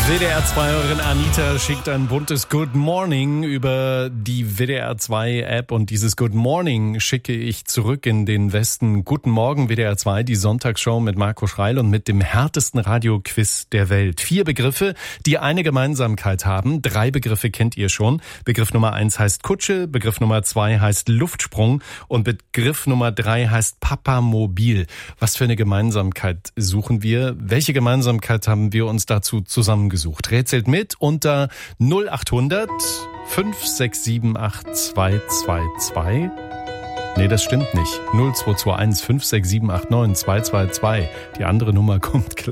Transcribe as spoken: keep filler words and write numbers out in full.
W D R zwei-Hörerin Anita schickt ein buntes Good Morning über die W D R zwei App und dieses Good Morning schicke ich zurück in den Westen. Guten Morgen W D R zwei, die Sonntagsshow mit Marco Schreil und mit dem härtesten Radioquiz der Welt. Vier Begriffe, die eine Gemeinsamkeit haben. Drei Begriffe kennt ihr schon. Begriff Nummer eins heißt Kutsche, Begriff Nummer zwei heißt Luftsprung und Begriff Nummer drei heißt Papamobil. Was für eine Gemeinsamkeit suchen wir? Welche Gemeinsamkeit haben wir uns dazu zusammengesucht? Rätselt mit unter null acht hundert fünf sechs sieben acht zwei zwei zwei. Nee, das stimmt nicht. null zwei zwei eins fünf sechs sieben acht neun zwei zwei zwei. Die andere Nummer kommt gleich.